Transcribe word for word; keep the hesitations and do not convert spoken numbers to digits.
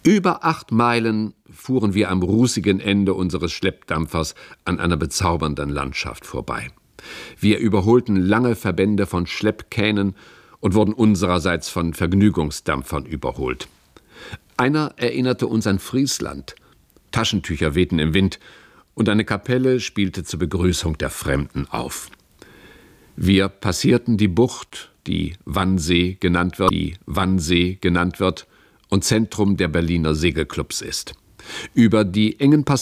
Über acht Meilen fuhren wir am rußigen Ende unseres Schleppdampfers an einer bezaubernden Landschaft vorbei. Wir überholten lange Verbände von Schleppkähnen und wurden unsererseits von Vergnügungsdampfern überholt. Einer erinnerte uns an Friesland. Taschentücher wehten im Wind und eine Kapelle spielte zur Begrüßung der Fremden auf. Wir passierten die Bucht, die Wannsee genannt wird, die Wannsee genannt wird und Zentrum der Berliner Segelclubs ist. Über die engen